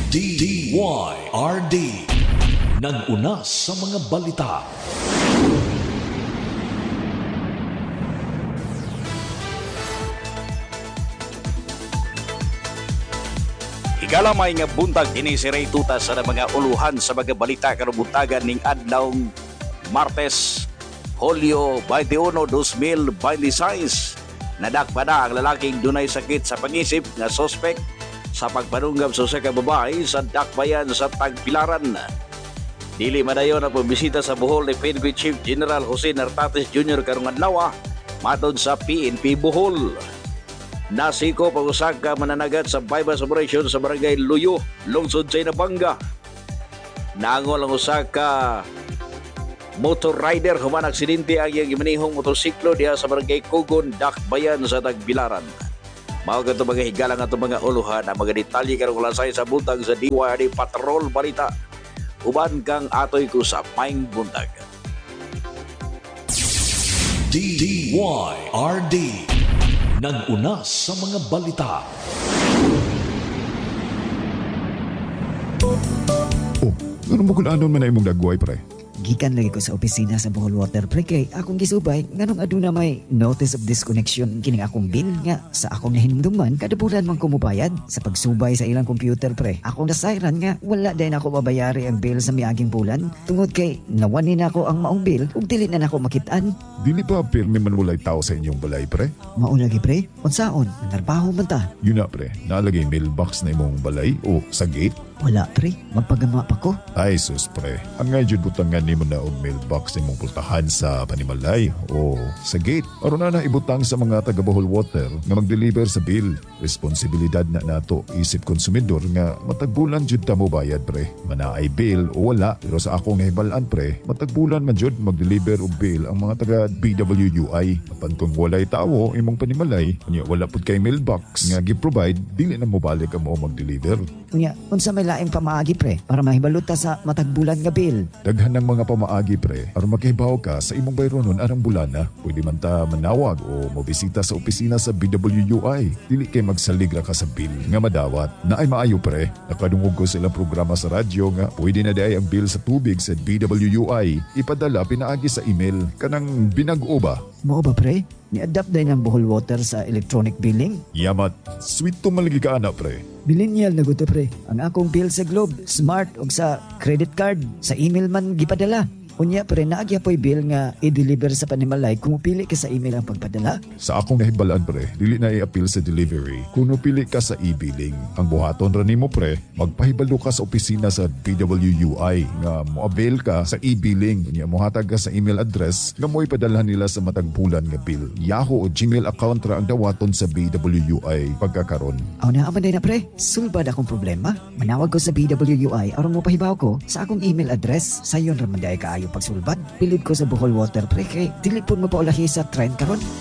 DYRD nag-una sa mga balita. Igalamay nga buntag dinhi si Ray Tuta sa mga uluhan sa mga balita karubutagan ning adlawng Martes, Hulyo 21, 2026. Nadakpa na ang lalaking dunay sakit sa pangisip nga sospek sa pagpanunggab sa usa ka babae sa dakbayan sa Tagbilaran. Dili madayon ang pambisita sa Bohol ni PNP Chief General Jose Nartates Jr. karong adlaw matod sa PNP Bohol. Nasiko pag-usag ka mananagat sa bypass operation sa barangay Luyo, lungsod sa Inabanga. Naangol ang usag ka motor rider human aksidente ang iyang gimanihong motorsiklo diha sa barangay Kugon, Dakbayan sa Tagbilaran. Mao kadto mga higala nga mga uluhan ang mga detalye karong lasay sa buntag sa DYRD Patrol Balita. Uban kang atoy ko sa Maing Buntag. DYRD nag-una sa mga balita. Oh, ano mo kung anon man na imong nagway, pre? Gikan lagi ko sa opisina sa Bohol Water pre kay akong gisubay nganong aduna may notice of disconnection kining akong bill nga sa akong nahinumduman kada bulan man ko mobayad sa pagsubay sa ilang computer pre. Akong nasayran nga wala din ako mabayari ang bill sa miaging bulan tungod kay nawani na ako ang maong bill ug dili na nako makitaan. Dili pa pirmi man walay tao sa inyong balay, pre? Mao lagi pre, unsaon narbaho man ta? Yun na, pre. Nalagay mailbox na imong balay o sa gate? Wala pre, magpagama pa ko. Ay, sus, pre. Ang nga jud butangan nimo na og mailbox na imong pultahan sa panimalay o sa gate. Aron na ibutang sa mga taga Bohol Water nga mag-deliver sa bill. Responsibilidad na nato isip konsumidor nga matagbulan jud ta mo bayad, pre. Manaay bill o wala, pero sa akong nahibalan, pre, matagbulan man jud mag-deliver og bill ang mga taga BWUI. Apan kung walay tawo imong panimalay, unya wala pud kay mailbox nga gi-provide, dili na mo balik ang mo mag-deliver. Unya, unsa may laing pamaagi pre para mahibaluta sa matagbulan nga bill? Daghan ng mga pamaagi, pre, aron makahibaw ka sa imong bayronon arang bulana. Pwede man ta manawag o mobisita sa opisina sa BWUI. Dili kay magsaligra ka sa bill nga madawat. Naay maayo, pre, nakadungog ko sa ilang programa sa radyo nga pwede na diay ang bill sa tubig sa BWUI ipadala pinaagi sa email kanang binag-o ba? Mao ba pre? Ni-adapt din ang Bohol Water sa electronic billing? Yamat, sweet to malagi ka ana, pre. Millennial na guto pre. Ang akong bill sa Globe, Smart ug sa credit card, sa email man gipadala. Unya pre, naagya po'y bill nga i-deliver sa panimalay kung pili ka sa email ang pagpadala. Sa akong nahibalaan, pre, dili na i-appeal sa delivery kung pili ka sa e-billing. Ang buhaton ra nimo, pre, magpahibalo ka sa opisina sa BWUI nga mo-avail ka sa e-billing. Unya mohatag ka sa email address nga mo ipadalhan nila sa matagbulan nga bill. Yahoo o Gmail account ra ang dawaton sa BWUI pagkakaron. Aw na aman na pre, sulbad akong problema. Manawag ko sa BWUI aron mo pahibaw ko sa akong email address. Sayon ra man daay kaayo pagsulbad. Pilid ko sa Bohol Water pre kay dili pud mapaulahi sa trend karon.